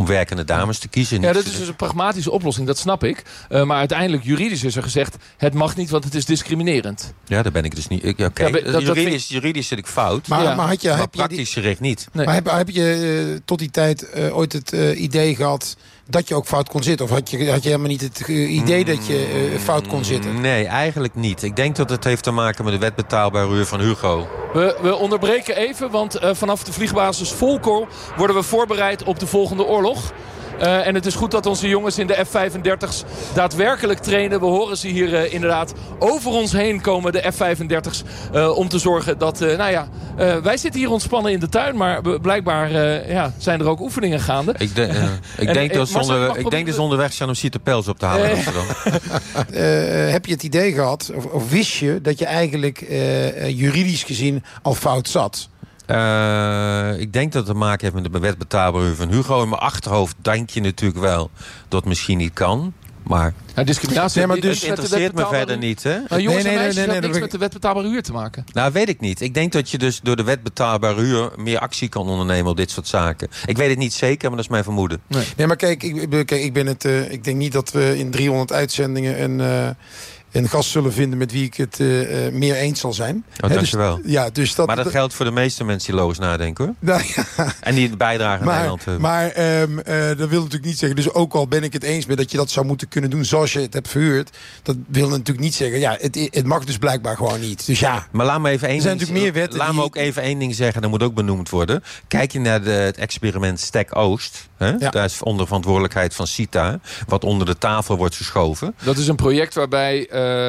werkende dames te kiezen. Ja, dat is dus een pragmatische oplossing, dat snap ik. Maar uiteindelijk juridisch is er gezegd, het mag niet, want het is discriminerend. Ja, daar ben ik dus niet. Juridisch zit ik fout. Maar praktisch gericht niet. Nee. Maar heb je tot die tijd ooit het idee gehad dat je ook fout kon zitten? Of had je helemaal niet het idee dat je fout kon zitten? Nee, eigenlijk niet. Ik denk dat het heeft te maken met de wet betaalbaar huur van Hugo. We onderbreken even, want vanaf de vliegbasis Volkel worden we voorbereid op de volgende oorlog. En het is goed dat onze jongens in de F-35's daadwerkelijk trainen. We horen ze hier inderdaad over ons heen komen, de F-35's. Om te zorgen dat, wij zitten hier ontspannen in de tuin. Maar blijkbaar zijn er ook oefeningen gaande. Ik denk dat ze onderweg zijn om Citapels op te halen in Amsterdam. Heb je het idee gehad, of wist je dat je eigenlijk juridisch gezien al fout zat? Ik denk dat het te maken heeft met de wet betaalbaar huur van Hugo. In mijn achterhoofd denk je natuurlijk wel dat het misschien niet kan. Maar discriminatie, het interesseert me verder niet. Hè? Jongens en meisjes heeft niks met de wet betaalbare huur te maken. Nou, weet ik niet. Ik denk dat je dus door de wet betaalbare huur meer actie kan ondernemen op dit soort zaken. Ik weet het niet zeker, maar dat is mijn vermoeden. Nee, maar kijk, ik denk niet dat we in 300 uitzendingen een gast zullen vinden met wie ik het meer eens zal zijn. Dankjewel. Dus maar dat geldt voor de meeste mensen die logisch nadenken, hoor. Nou, en die bijdragen aan Nederland hebben. Maar dat wil natuurlijk niet zeggen. Dus ook al ben ik het eens met dat je dat zou moeten kunnen doen zoals je het hebt verhuurd. Dat wil natuurlijk niet zeggen. Ja, het mag dus blijkbaar gewoon niet. Dus ja. Maar laat me even ook even één ding zeggen. Dat moet ook benoemd worden. Kijk je naar het experiment Stek Oost. Daar is onder verantwoordelijkheid van CITA. Wat onder de tafel wordt geschoven. Dat is een project waarbij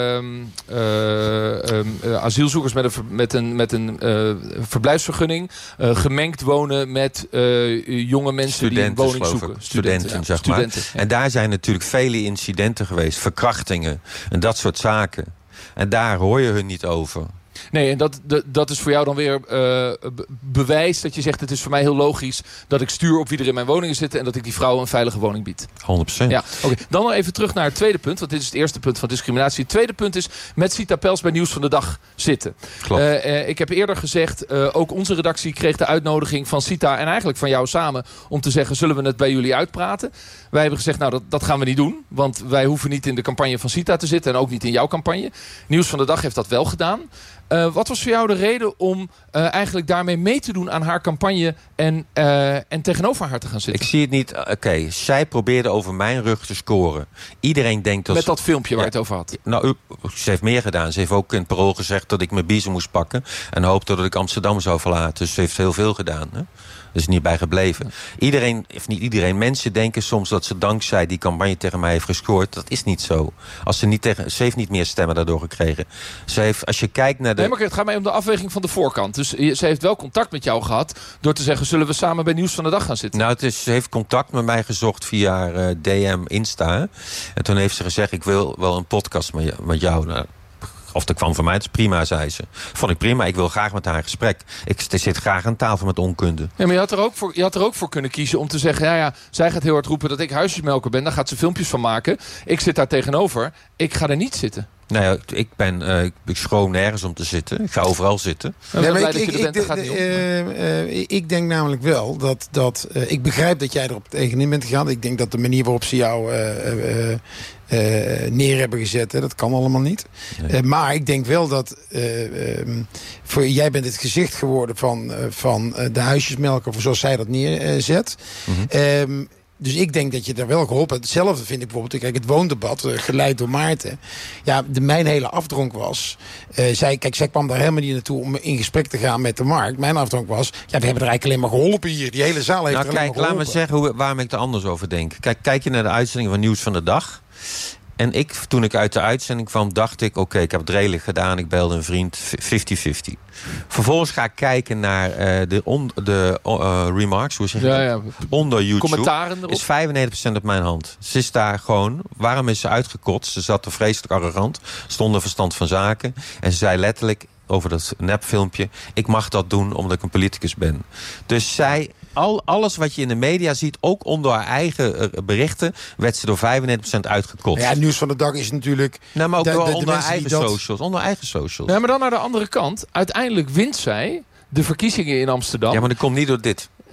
asielzoekers met een verblijfsvergunning gemengd wonen met jonge mensen die een woning zoeken. Studenten, zeg maar. En daar zijn natuurlijk vele incidenten geweest. Verkrachtingen en dat soort zaken. En daar hoor je hun niet over. Nee, en dat is voor jou dan weer bewijs dat je zegt, het is voor mij heel logisch dat ik stuur op wie er in mijn woningen zitten en dat ik die vrouwen een veilige woning bied. 100%. Ja, oké. Dan nog even terug naar het tweede punt, want dit is het eerste punt van discriminatie. Het tweede punt is met Citapels bij Nieuws van de Dag zitten. Klopt. Ik heb eerder gezegd, ook onze redactie kreeg de uitnodiging van Cita en eigenlijk van jou samen om te zeggen, zullen we het bij jullie uitpraten? Wij hebben gezegd, nou dat gaan we niet doen, want wij hoeven niet in de campagne van Cita te zitten en ook niet in jouw campagne. Nieuws van de Dag heeft dat wel gedaan. Wat was voor jou de reden om eigenlijk daarmee mee te doen aan haar campagne en tegenover haar te gaan zitten? Ik zie het niet. Oké, zij probeerde over mijn rug te scoren. Iedereen denkt dat... Met dat filmpje waar je het over had. Nou, ze heeft meer gedaan. Ze heeft ook in het parool gezegd dat ik mijn biezen moest pakken. En hoopte dat ik Amsterdam zou verlaten. Dus ze heeft heel veel gedaan. Hè? Er is niet bij gebleven. Iedereen, of niet iedereen, mensen denken soms dat ze dankzij die campagne tegen mij heeft gescoord. Dat is niet zo. Ze heeft niet meer stemmen daardoor gekregen. Als je kijkt naar de... Nee, maar het gaat mij om de afweging van de voorkant. Dus ze heeft wel contact met jou gehad door te zeggen, zullen we samen bij Nieuws van de Dag gaan zitten? Nou, ze heeft contact met mij gezocht via DM, Insta. En toen heeft ze gezegd, ik wil wel een podcast met jou. Nou, of dat kwam van mij, het is prima, zei ze. Vond ik prima, ik wil graag met haar in gesprek. Ik zit graag aan tafel met onkunde. Ja, maar je had er ook voor kunnen kiezen om te zeggen, zij gaat heel hard roepen dat ik huisjesmelker ben. Daar gaat ze filmpjes van maken. Ik zit daar tegenover. Ik ga er niet zitten. Nou ja, ik schroom nergens om te zitten. Ik ga overal zitten. Ik denk namelijk wel dat ik begrijp dat jij erop tegenin bent gegaan. Ik denk dat de manier waarop ze jou neer hebben gezet, dat kan allemaal niet. Nee. Maar ik denk wel dat jij bent het gezicht geworden van de huisjesmelker, zoals zij dat neerzet. Mm-hmm. Dus ik denk dat je daar wel geholpen hebt. Hetzelfde vind ik bijvoorbeeld, kijk, het woondebat, geleid door Maarten. Ja, mijn hele afdronk was... zij kwam daar helemaal niet naartoe om in gesprek te gaan met de markt. Mijn afdronk was, we hebben er eigenlijk alleen maar geholpen hier. Die hele zaal heeft er alleen maar geholpen. Laat me zeggen waarom ik er anders over denk. Kijk je naar de uitzending van Nieuws van de Dag. En toen ik uit de uitzending kwam, dacht ik, oké, ik heb het redelijk gedaan. Ik belde een vriend, 50-50. Vervolgens ga ik kijken naar de remarks, hoe zeg je dat? Onder YouTube. Commentaren erop. Is 95% op mijn hand. Ze is daar gewoon. Waarom is ze uitgekotst? Ze zat er vreselijk arrogant. Zonder verstand van zaken. En ze zei letterlijk over dat nepfilmpje, ik mag dat doen omdat ik een politicus ben. Dus alles wat je in de media ziet, ook onder haar eigen berichten, werd ze door 95% uitgekotst. Ja, Nieuws van de Dag is natuurlijk... Nou, maar ook onder haar eigen socials. Onder eigen socials. Ja, maar dan naar de andere kant. Uiteindelijk wint zij de verkiezingen in Amsterdam. Ja, maar dat komt niet door dit.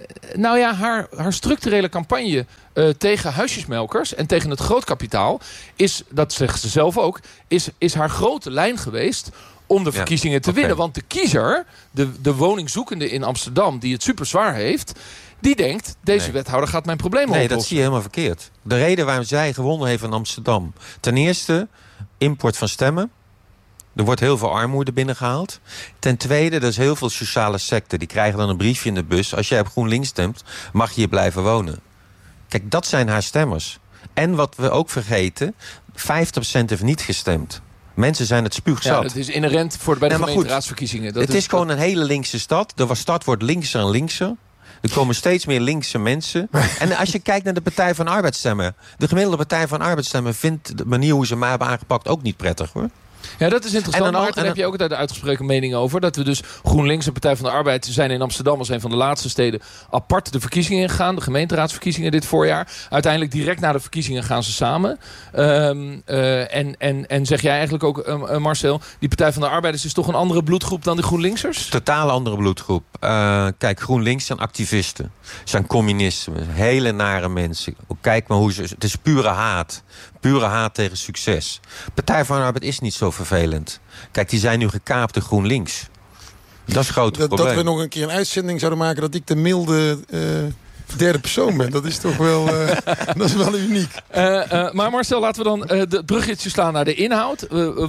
nou ja, haar structurele campagne tegen huisjesmelkers en tegen het grootkapitaal is, dat zegt ze zelf ook, is haar grote lijn geweest om de verkiezingen te winnen. Want de kiezer, de woningzoekende in Amsterdam, die het super zwaar heeft, die denkt, deze wethouder gaat mijn probleem oplossen. Nee, dat zie je helemaal verkeerd. De reden waarom zij gewonnen heeft in Amsterdam. Ten eerste, import van stemmen. Er wordt heel veel armoede binnengehaald. Ten tweede, er is heel veel sociale sector. Die krijgen dan een briefje in de bus. Als jij op GroenLinks stemt, mag je hier blijven wonen. Kijk, dat zijn haar stemmers. En wat we ook vergeten, 50% heeft niet gestemd. Mensen zijn het spuugzat. Ja, het is inherent bij de gemeenteraadsverkiezingen. Het is gewoon een hele linkse stad. De stad wordt linkser en linkser. Er komen steeds meer linkse mensen. En als je kijkt naar de Partij van Arbeidsstemmen. De gemiddelde Partij van Arbeidsstemmen vindt de manier hoe ze mij hebben aangepakt ook niet prettig, hoor. Ja, dat is interessant. Maar daar heb je ook de uitgesproken mening over. Dat we dus GroenLinks en Partij van de Arbeid zijn in Amsterdam als een van de laatste steden apart de verkiezingen ingegaan. De gemeenteraadsverkiezingen dit voorjaar. Uiteindelijk direct na de verkiezingen gaan ze samen. En zeg jij eigenlijk ook, Marcel, die Partij van de Arbeiders is toch een andere bloedgroep dan de GroenLinksers? Totaal andere bloedgroep. Kijk, GroenLinks zijn activisten. Zijn communisten. Hele nare mensen. Kijk maar hoe ze... Het is pure haat. Pure haat tegen succes. Partij van de Arbeid is niet zo vervelend. Kijk, die zijn nu gekaapt door GroenLinks. Dat is het grote probleem. Dat we nog een keer een uitzending zouden maken dat ik de milde derde persoon ben. Dat is toch wel, dat is wel uniek. Maar Marcel, laten we dan het bruggetje slaan naar de inhoud.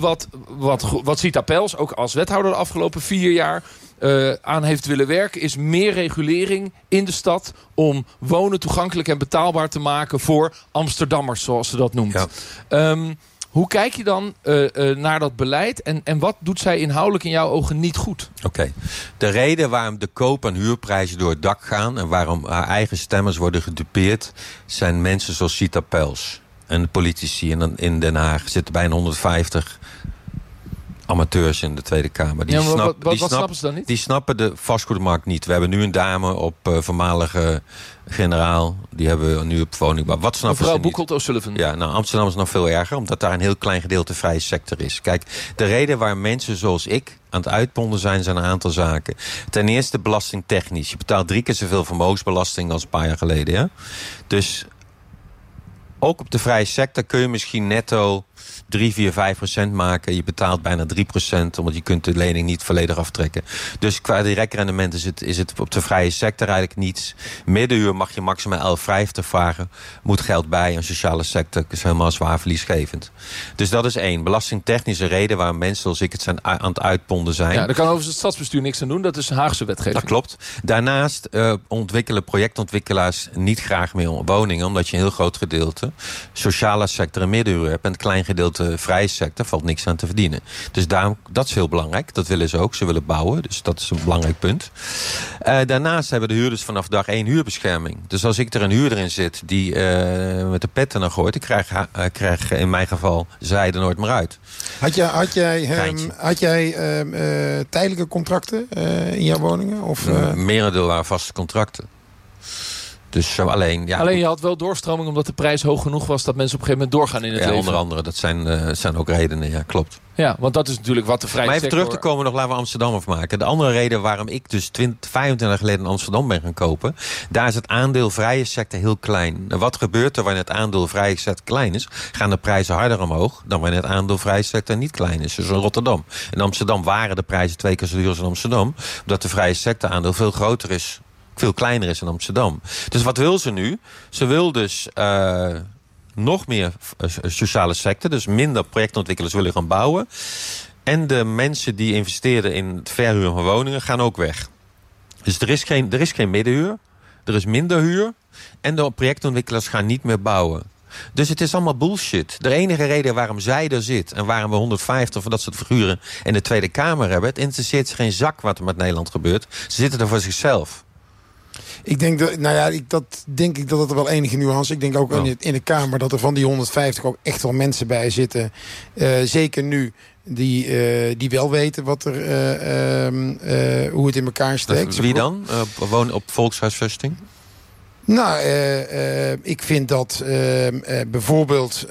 Wat Sita Pels, ook als wethouder de afgelopen 4 jaar... aan heeft willen werken, is meer regulering in de stad om wonen toegankelijk en betaalbaar te maken voor Amsterdammers, zoals ze dat noemt. Ja. Hoe kijk je dan naar dat beleid en wat doet zij inhoudelijk in jouw ogen niet goed? Oké. De reden waarom de koop- en huurprijzen door het dak gaan en waarom haar eigen stemmers worden gedupeerd, zijn mensen zoals Sita Pels en de politici in Den Haag. Zitten bijna 150 amateurs in de Tweede Kamer. Wat snappen ze dan niet? Die snappen de vastgoedmarkt niet. We hebben nu een dame op voormalige generaal. Die hebben we nu op woningbouw. Wat snappen ze niet? Mevrouw Boekholt O'Sullivan. Ja, nou Amsterdam is nog veel erger. Omdat daar een heel klein gedeelte vrije sector is. Kijk, de reden waar mensen zoals ik aan het uitponden zijn een aantal zaken. Ten eerste belastingtechnisch. Je betaalt 3 keer zoveel vermogensbelasting als een paar jaar geleden. Ja? Dus ook op de vrije sector kun je misschien netto 3, 4, 5% maken. Je betaalt bijna 3%, omdat je kunt de lening niet volledig aftrekken. Dus qua direct rendement is het op de vrije sector eigenlijk niets. Middenuur mag je maximaal 11,50 vragen. Moet geld bij. Een sociale sector is helemaal zwaar verliesgevend. Dus dat is 1. Belastingtechnische reden waar mensen zoals ik het zijn aan het uitponden zijn. Ja, daar kan overigens het stadsbestuur niks aan doen. Dat is Haagse wetgeving. Dat klopt. Daarnaast ontwikkelen projectontwikkelaars niet graag meer woningen, omdat je een heel groot gedeelte sociale sector en middenuur hebt en een klein gedeelte vrije sector valt niks aan te verdienen. Dus daarom, dat is heel belangrijk. Dat willen ze ook. Ze willen bouwen. Dus dat is een belangrijk punt. Daarnaast hebben de huurders vanaf dag 1 huurbescherming. Dus als ik er een huurder in zit die met de petten naar gooit, ik krijg in mijn geval zij er nooit meer uit. Had jij tijdelijke contracten in jouw woningen? Of, merendeel waren vaste contracten. Dus alleen je had wel doorstroming omdat de prijs hoog genoeg was dat mensen op een gegeven moment doorgaan in het leven. Onder andere, dat zijn ook redenen, ja, klopt. Ja, want dat is natuurlijk wat de vrije sector... Maar even sector... terug te komen, nog laten we Amsterdam afmaken. De andere reden waarom ik dus 25 jaar geleden in Amsterdam ben gaan kopen, daar is het aandeel vrije sector heel klein. En wat gebeurt er wanneer het aandeel vrije sector klein is? Gaan de prijzen harder omhoog dan wanneer het aandeel vrije sector niet klein is. Dus in Rotterdam. In Amsterdam waren de prijzen 2 keer zo duur als in Amsterdam, omdat de vrije sector aandeel veel groter is, veel kleiner is in Amsterdam. Dus wat wil ze nu? Ze wil dus nog meer sociale sector. Dus minder projectontwikkelaars willen gaan bouwen. En de mensen die investeerden in het verhuren van woningen gaan ook weg. Dus er is geen middenhuur. Er is minder huur. En de projectontwikkelaars gaan niet meer bouwen. Dus het is allemaal bullshit. De enige reden waarom zij er zit en waarom we 150 van dat soort figuren in de Tweede Kamer hebben, het interesseert ze geen zak wat er met Nederland gebeurt. Ze zitten er voor zichzelf. Ik denk dat er wel enige nuance. Ik denk ook in de Kamer dat er van die 150 ook echt wel mensen bij zitten. Zeker nu die wel weten wat hoe het in elkaar steekt. Wie dan? Wonen op volkshuisvesting? Nou, ik vind dat bijvoorbeeld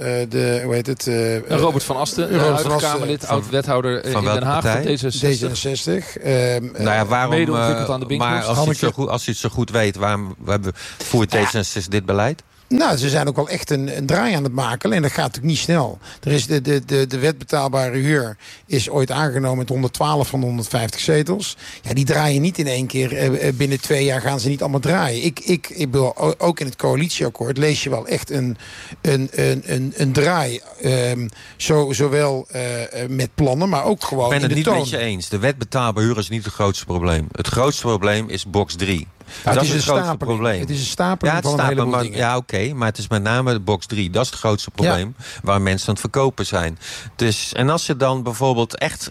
Robert van Asten, huidige Kamerlid, oud-wethouder in Den Haag van D66. Waarom? Aan de maar als je het zo goed weet, waarom voert D66 dit beleid? Nou, ze zijn ook wel echt een draai aan het maken. En dat gaat natuurlijk niet snel. Er is de wet betaalbare huur is ooit aangenomen met 112 van de 150 zetels. Ja, die draaien niet in één keer. Binnen 2 jaar gaan ze niet allemaal draaien. Ik bedoel, ook in het coalitieakkoord lees je wel echt een draai. Zowel met plannen, maar ook gewoon in de toon. Ik ben het niet met je eens. De wet betaalbare huur is niet het grootste probleem. Het grootste probleem is box 3. Nou, dat is het grootste probleem. Het is een stapeling van een heleboel dingen. Ja, oké, maar het is met name de box 3. Dat is het grootste probleem waar mensen aan het verkopen zijn. Dus, en als ze dan bijvoorbeeld echt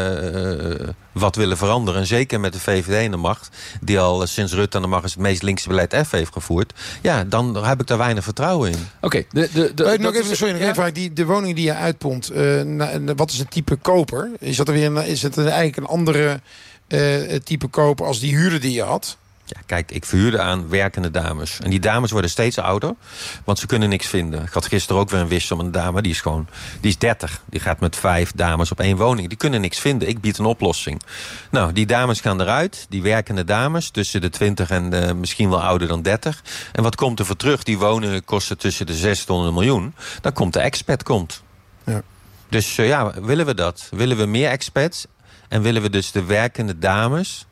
wat willen veranderen, en zeker met de VVD in de macht, die al sinds Rutte aan de macht is het meest linkse beleid heeft gevoerd, ja, dan heb ik daar weinig vertrouwen in. Oké. Nog even, de woningen die je uitpompt, wat is het type koper? Is het eigenlijk een andere type koper als die huurder die je had? Ja, kijk, ik verhuurde aan werkende dames. En die dames worden steeds ouder, want ze kunnen niks vinden. Ik had gisteren ook weer een wissel met een dame, die is 30. Die gaat met 5 dames op 1 woning. Die kunnen niks vinden. Ik bied een oplossing. Nou, die dames gaan eruit. Die werkende dames, tussen de 20 en misschien wel ouder dan 30. En wat komt er voor terug? Die woningen kosten tussen de 600 en een miljoen. Dan komt de expat. Ja. Dus willen we dat? Willen we meer expats? En willen we dus de werkende dames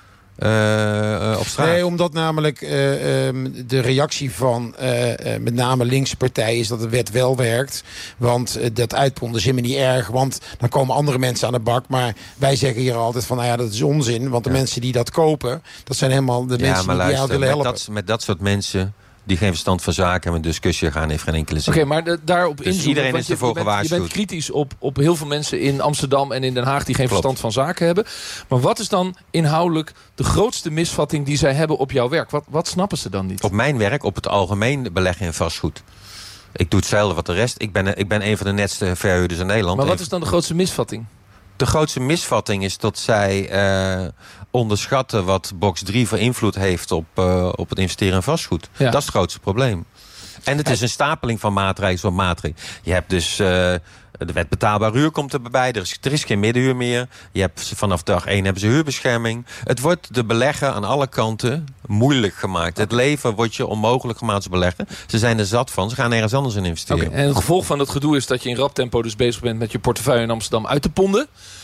op straat? Nee, omdat namelijk de reactie van met name linkse partijen is dat de wet wel werkt. Want dat uitpompen is helemaal niet erg. Want dan komen andere mensen aan de bak. Maar wij zeggen hier altijd van, dat is onzin. Want de mensen die dat kopen, dat zijn helemaal de mensen die jou willen helpen. Met dat soort mensen die geen verstand van zaken hebben, een discussie gaan, heeft geen enkele zin. Oké, maar daarop dus inzoomen, iedereen is ervoor gewaarschuwd. Je bent kritisch op heel veel mensen in Amsterdam en in Den Haag die geen verstand van zaken hebben. Maar wat is dan inhoudelijk de grootste misvatting die zij hebben op jouw werk? Wat snappen ze dan niet? Op mijn werk, op het algemeen beleggen in vastgoed. Ik doe hetzelfde wat de rest. Ik ben een van de netste verhuurders in Nederland. Maar wat is dan de grootste misvatting? De grootste misvatting is dat zij onderschatten wat box 3 voor invloed heeft op het investeren in vastgoed. Ja. Dat is het grootste probleem. En het is een stapeling van maatregelen. Je hebt dus de wet betaalbare huur komt erbij. Er is geen middenhuur meer. Je hebt, vanaf dag 1 hebben ze huurbescherming. Het wordt de belegger aan alle kanten moeilijk gemaakt. Het leven wordt je onmogelijk gemaakt als beleggen. Ze zijn er zat van. Ze gaan ergens anders in investeren. Okay. En het gevolg van dat gedoe is dat je in rap tempo dus bezig bent met je portefeuille in Amsterdam uit te ponden.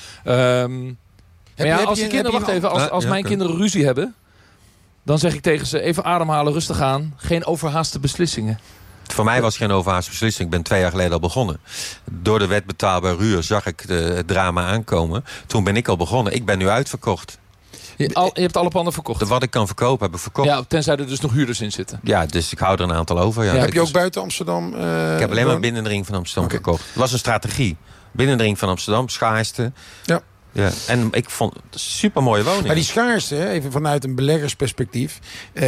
Als mijn kinderen ruzie hebben, dan zeg ik tegen ze even ademhalen, rustig aan. Geen overhaaste beslissingen. Voor mij was het geen overhaaste beslissing. Ik ben 2 jaar geleden al begonnen. Door de wet betaalbare huur zag ik het drama aankomen. Toen ben ik al begonnen. Ik ben nu uitverkocht. Je hebt alle panden verkocht? Wat ik kan verkopen, heb ik verkocht. Ja, tenzij er dus nog huurders in zitten. Ja, dus ik hou er een aantal over. Ja. Heb je ook buiten Amsterdam? Ik heb alleen maar binnen de ring van Amsterdam verkocht. Het was een strategie. Binnen de ring van Amsterdam, schaarste. Ja. Ja, en ik vond het een supermooie woning. Maar die schaarste, even vanuit een beleggersperspectief,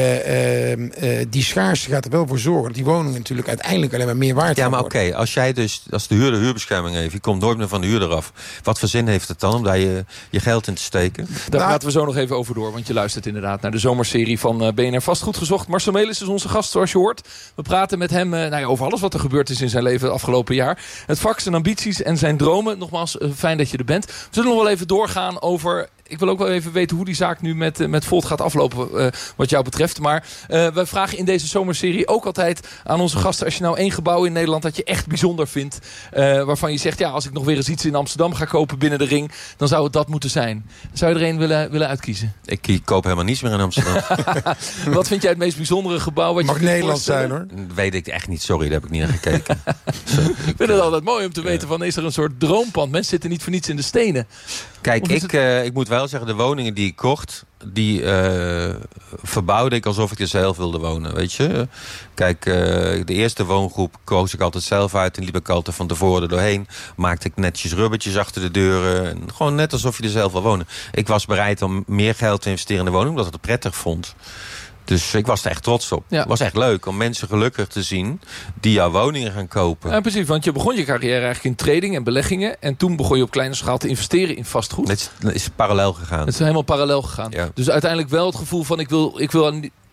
die schaarste gaat er wel voor zorgen dat die woningen natuurlijk uiteindelijk alleen maar meer waard gaan worden. Ja, maar oké, als de huurder huurbescherming heeft, je komt nooit meer van de huurder af. Wat voor zin heeft het dan om daar je geld in te steken? Daar praten we zo nog even over door, want je luistert inderdaad naar de zomerserie van BNR Vastgoed Gezocht. Marcel Melis is onze gast, zoals je hoort. We praten met hem over alles wat er gebeurd is in zijn leven het afgelopen jaar. Het vak, zijn ambities en zijn dromen. Nogmaals, fijn dat je er bent. We zullen nog wel even doorgaan over. Ik wil ook wel even weten hoe die zaak nu met Volt gaat aflopen wat jou betreft. Maar we vragen in deze zomerserie ook altijd aan onze gasten, als je nou 1 gebouw in Nederland dat je echt bijzonder vindt, waarvan je zegt, als ik nog weer eens iets in Amsterdam ga kopen binnen de ring, dan zou het dat moeten zijn. Zou je er een willen uitkiezen? Ik koop helemaal niets meer in Amsterdam. Wat vind jij het meest bijzondere gebouw? Wat mag Nederland zijn, hoor? Weet ik echt niet, sorry, daar heb ik niet naar gekeken. Ik vind het altijd mooi om te weten van, is er een soort droompand? Mensen zitten niet voor niets in de stenen. Kijk, ik moet wel zeggen, de woningen die ik kocht, die verbouwde ik alsof ik er zelf wilde wonen, weet je. Kijk, de eerste woongroep koos ik altijd zelf uit en liep ik altijd van tevoren er doorheen. Maakte ik netjes rubbertjes achter de deuren. En gewoon net alsof je er zelf wil wonen. Ik was bereid om meer geld te investeren in de woning, omdat ik het prettig vond. Dus ik was er echt trots op. Ja. Het was echt leuk om mensen gelukkig te zien die jouw woningen gaan kopen. Ja, precies, want je begon je carrière eigenlijk in trading en beleggingen. En toen begon je op kleine schaal te investeren in vastgoed. Het is parallel gegaan. Het is helemaal parallel gegaan. Ja. Dus uiteindelijk wel het gevoel van ik wil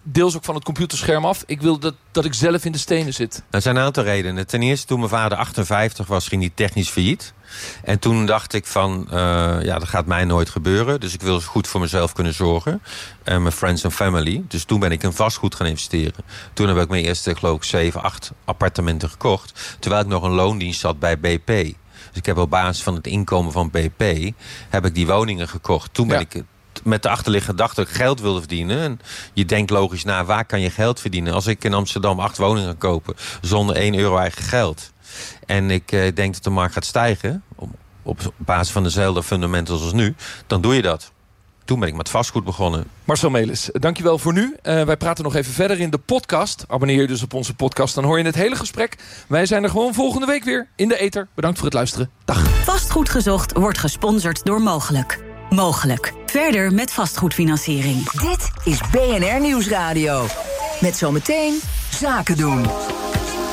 deels ook van het computerscherm af. Ik wil dat ik zelf in de stenen zit. Er zijn een aantal redenen. Ten eerste, toen mijn vader 58 was, ging hij technisch failliet. En toen dacht ik van, dat gaat mij nooit gebeuren. Dus ik wil goed voor mezelf kunnen zorgen. En mijn friends en family. Dus toen ben ik in vastgoed gaan investeren. Toen heb ik mijn eerste, geloof ik, 7, 8 appartementen gekocht. Terwijl ik nog een loondienst had bij BP. Dus ik heb op basis van het inkomen van BP... heb ik die woningen gekocht. Toen ben ik met de achterliggende gedachte dat ik geld wilde verdienen. En je denkt logisch na, waar kan je geld verdienen? Als ik in Amsterdam 8 woningen ga kopen zonder €1 eigen geld... en ik denk dat de markt gaat stijgen... op basis van dezelfde fundamentals als nu... dan doe je dat. Toen ben ik met vastgoed begonnen. Marcel Melis, dankjewel voor nu. Wij praten nog even verder in de podcast. Abonneer je dus op onze podcast, dan hoor je het hele gesprek. Wij zijn er gewoon volgende week weer in de ether. Bedankt voor het luisteren. Dag. Vastgoed Gezocht wordt gesponsord door Mogelijk. Mogelijk. Verder met vastgoedfinanciering. Dit is BNR Nieuwsradio. Met zometeen Zaken doen.